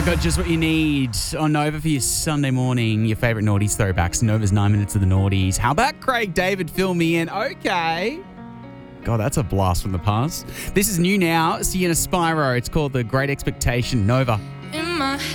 I got just what you need on Nova for your Sunday morning. Your favourite naughties throwbacks. Nova's 9 minutes of the naughties. How about Craig David? Fill me in. Okay. God, that's a blast from the past. This is new now. Sienna Spyro. It's called The Great Expectation. Nova. In my